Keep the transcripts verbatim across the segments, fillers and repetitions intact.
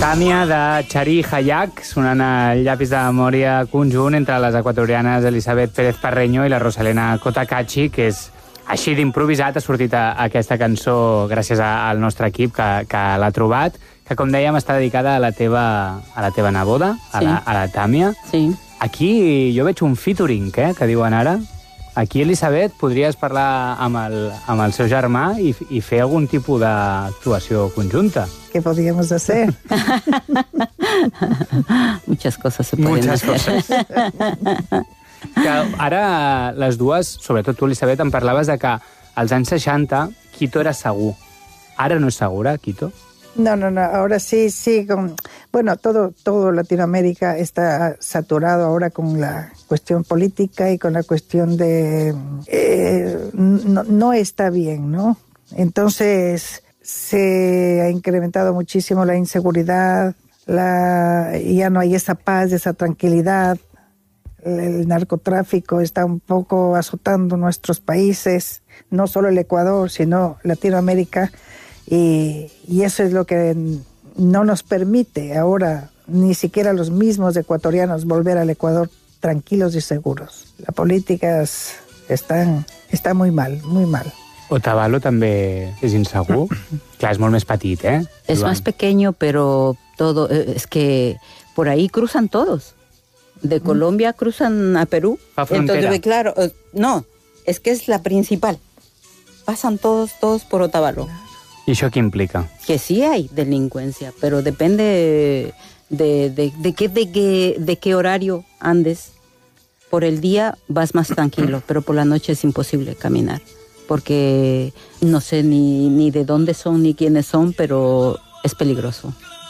Tàmia de Xarí Hayak, sonant el llapis de memòria conjunt entre les equatorianes Elisabet Pérez Parreño i la Rosalena Cotacachi, que és així d'improvisat, ha sortit a, a aquesta cançó gràcies a, al nostre equip que, que l'ha trobat, que com dèiem està dedicada a la teva, a la teva neboda, a, sí. la, a la Tàmia. Sí. Aquí jo veig un featuring, eh, que diuen ara. Aquí, Elisabet, podries parlar amb el, amb el seu germà i, i fer algun tipus d'actuació conjunta. ¿Qué podríamos hacer? Muchas cosas se pueden Muchas hacer. coses. Que ara les dues, sobretot tu, Elisabet, em parlaves de que als anys seixanta Quito era segur. Ara no és segura, Quito? No, no, no, ahora sí, sí, con, bueno, todo, todo Latinoamérica está saturado ahora con la cuestión política y con la cuestión de... Eh, no, no está bien, ¿no? Entonces se ha incrementado muchísimo la inseguridad, la, ya no hay esa paz, esa tranquilidad, el narcotráfico está un poco azotando nuestros países, no solo el Ecuador, sino Latinoamérica. Y, y eso es lo que no nos permite ahora, ni siquiera los mismos ecuatorianos, volver al Ecuador tranquilos y seguros. La política es, están, está muy mal, muy mal. Otavalo també és insegur. Clar, és molt més petit, eh? Es más pequeño, pero todo, es que por ahí cruzan todos. De Colombia cruzan a Perú. A frontera. Entonces, claro, no, es que es la principal. Pasan todos, todos por Otavalo. I això què implica? Que sí hay delincuencia, pero depende de, de, de, qué, de, qué, de qué horario andes. Por el día vas más tranquilo, pero por la noche es imposible caminar. Porque no sé ni, ni de dónde son ni quiénes son, pero es peligroso.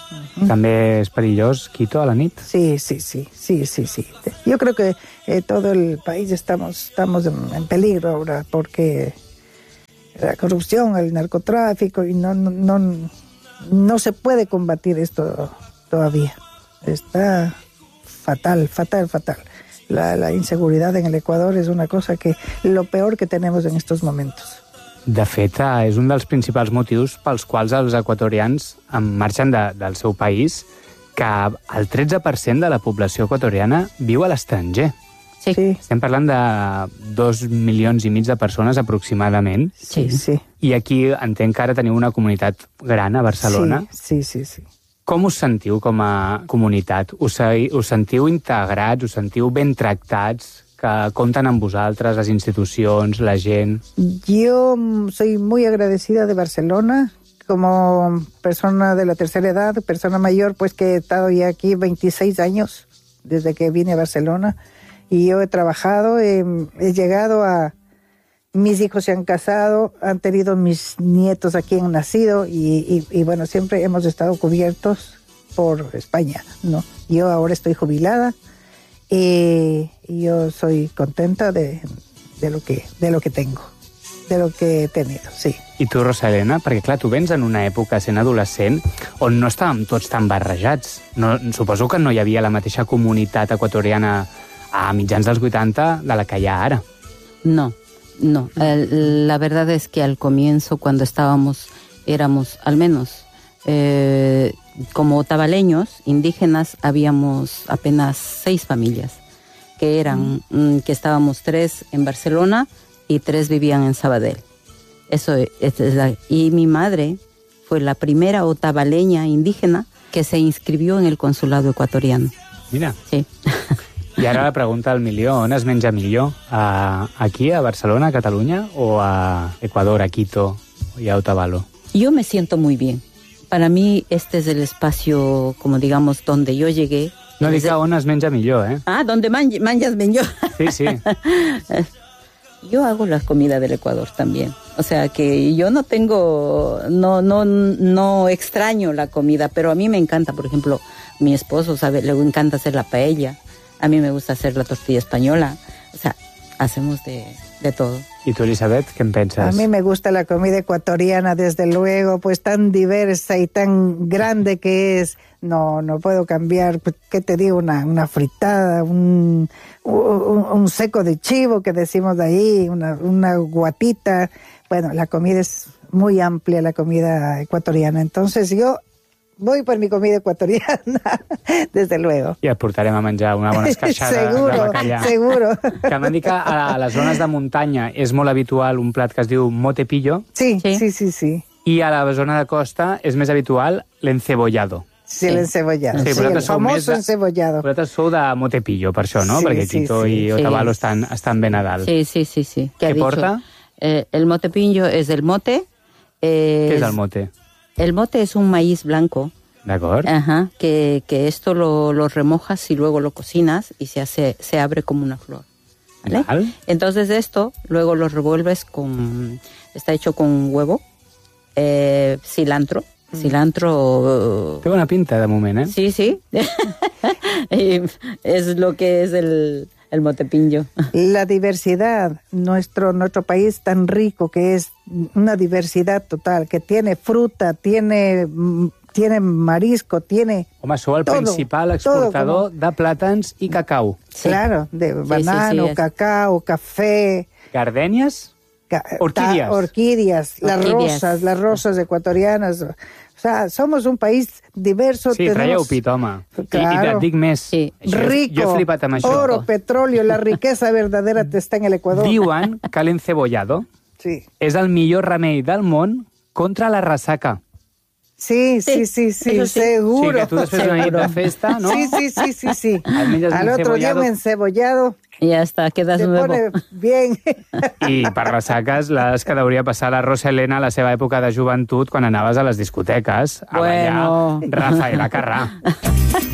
També és perillós, Quito, a la nit? Sí, sí, sí, sí, sí, sí. Yo creo que eh, todo el país estamos, estamos en, en peligro ahora porque... la corrupción, el narcotráfico, y no, no, no, no se puede combatir esto todavía. Está fatal, fatal, fatal. La, la inseguridad en el Ecuador es una cosa que lo peor que tenemos en estos momentos. De fet, és un dels principals motius pels quals els equatorians marxen de, del seu país, que el tretze per cent de la població equatoriana viu a l'estranger. Sí. Sí. Estem parlant de dos milions i mig de persones aproximadament. Sí, sí. I aquí entenc que ara teniu una comunitat gran a Barcelona. Sí, sí, sí, sí. Com us sentiu com a comunitat? Us, us sentiu integrats, us sentiu ben tractats, que compten amb vosaltres, les institucions, la gent? Yo soy muy agradecida de Barcelona, como persona de la tercera edad, persona mayor, pues que he estado ya aquí veintiséis años, desde que vine a Barcelona. Y yo he trabajado, he, he llegado a... Mis hijos se han casado, han tenido mis nietos aquí, han nacido y, y, y bueno, siempre hemos estado cubiertos por España, ¿no? Yo ahora estoy jubilada y, y yo soy contenta de, de, lo que, de lo que tengo, de lo que he tenido, sí. I tu, Rosalena? Perquè, clar, tu vens en una època, sent adolescent, on no estàvem tots tan barrejats. No, suposo que no hi havia la mateixa comunitat equatoriana a mitjans dels vuitanta de la que hi ha ara. No, no. El, la verdad es que al comienzo, cuando estábamos, éramos al menos eh, como otavaleños, indígenas, habíamos apenas seis familias, que eran, mm. que estábamos tres en Barcelona y tres vivían en Sabadell. Eso es, es la, y mi madre fue la primera otavaleña indígena que se inscribió en el consulado ecuatoriano. Mira. Sí. I ara la pregunta al milió, on es menja millor? A, aquí, a Barcelona, a Catalunya, o a Ecuador, a Quito y a Otavalo? Yo me siento muy bien. Para mí este es el espacio, como digamos, donde yo llegué. No dic on es menja millor, eh? Ah, donde man manjas yo. Sí, sí. Yo hago la comida del Ecuador también. O sea que yo no tengo, no, no, no extraño la comida, pero a mí me encanta, por ejemplo, mi esposo sabe, le encanta hacer la paella. A mí me gusta hacer la tortilla española. O sea, hacemos de, de todo. ¿Y tú, Elisabet, qué piensas? A mí me gusta la comida ecuatoriana, desde luego, pues tan diversa y tan grande que es. No, no puedo cambiar, ¿qué te digo? Una, una fritada, un, un, un seco de chivo que decimos de ahí, una, una guatita. Bueno, la comida es muy amplia, la comida ecuatoriana. Entonces yo voy por mi comida ecuatoriana, desde luego. I et portarem a menjar una bona escarxada seguro, de bacallà. Seguro. Que m'han dit que a les zones de muntanya és molt habitual un plat que es diu motepillo. Sí, Sí. sí, sí, sí. I a la zona de costa és més habitual l'encebollado. Sí, el encebollado. Sí, Sí, vosaltres el sou més famoso de- encebollado. Vosaltres sou de motepillo, per això, no? Sí, Perquè sí, Chito sí. i Sí. Otavalo estan, estan ben a dalt. Sí, sí, sí, sí. ¿Qué ha dicho? porta? Eh, el motepillo es el mote. eh, Què és el mote? El mote es un maíz blanco. D'acord? Ajá, que, que esto lo, lo remojas y luego lo cocinas y se hace, se abre como una flor. ¿Vale? Val. Entonces esto luego lo revuelves con, está hecho con huevo, eh, cilantro, cilantro. Té bona pinta, de moment, eh? Sí, sí. Y es lo que es el, el motepillo. La diversidad, nuestro, nuestro país tan rico que es una diversidad total, que tiene fruta, tiene, mm, tiene marisco, tiene... Home, sou el Todo, principal todo exportador de plàtans i cacau. Sí. Claro, de sí, banano, sí, es- cacao, café... Gardènies? ca- Orquídeas. ta- orquídeas, las Orquídeas. rosas, las rosas ecuatorianas. O sea, somos un país diverso. Sí, traieu pit, home. I, I Claro. et dic més. Sí. Això és- Rico, Jo he flipat amb això. oro, petróleo, la riqueza verdadera está en el Ecuador. Diuen que l'encebollado Sí. és el millor remei del món contra la ressaca. Sí, sí, sí, sí, eso sí. seguro. Sí, que tu després d'una nit de festa, no? Sí, sí, sí, sí, sí. Al menges Al otro día encebollado. un encebollado Y ya está, quedas se nuevo. pone bien. I per ressaques, les que hauria passar la Rosa Elena a la seva època de joventut quan anaves a les discoteques a Bueno. ballar Rafaela Carrà.